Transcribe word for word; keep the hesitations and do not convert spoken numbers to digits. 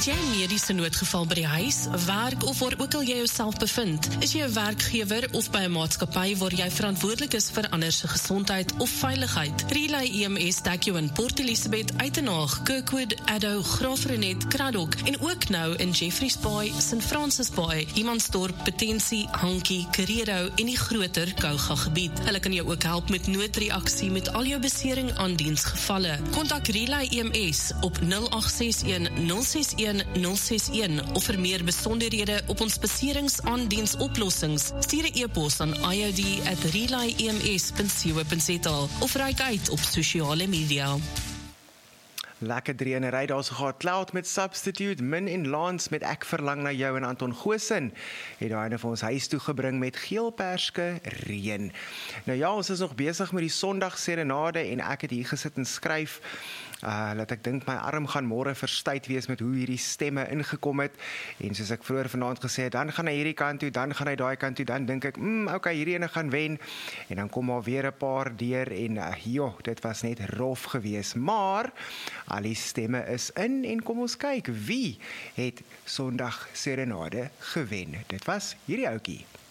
Het jy 'n mediese noodgeval by die huis, werk of waar ook al jy jouself bevind? Is jy 'n werkgewer of by 'n maatskappy waar jy verantwoordelik is vir ander se gesondheid of veiligheid? Relay E M S dek jou in Port Elizabeth, Uitenhaag, Kirkwood, Addo, Graafrenet, Kraddock en ook nou in Jeffreys Bay, Saint Francis Bay, Humansdorp, Potensie, Hankie, Karedo en die groter Kouga gebied. Hulle kan jou ook help met noodreaksie met al jou besering aan diensgevalle. Kontak Relay E M S op nul agt ses een nul ses een nul ses een of vir meer besonderhede op ons beseringsaandiensoplossings, stuur 'n e-pos aan i o d at relay e m s punt co punt z a of reik uit op sosiale media. Lekker drieënery, daar is gehad Cloud met Substitute, Min en Lance met Ek Verlang Na Jou en Anton Goosen het daai vir ons huis toe gebring met geelperske reën. Nou ja, ons is nog besig met die Sondag serenade en ek het hier gesit en skryf Uh, dat ek dink my arm gaan môre verstuit wees met hoe hierdie stemme ingekom het, en soos ek vroeër vanaand gesê het, dan gaan hy hierdie kant toe, dan gaan hy daai kant toe, dan dink ek, mm, ok, hierdie ene gaan wen, en dan kom maar weer 'n paar deur, en uh, joh, dit was net rof gewees, maar al die stemme is in, en kom ons kyk, wie het Sondag serenade gewen? Dit was hierdie ouetjie.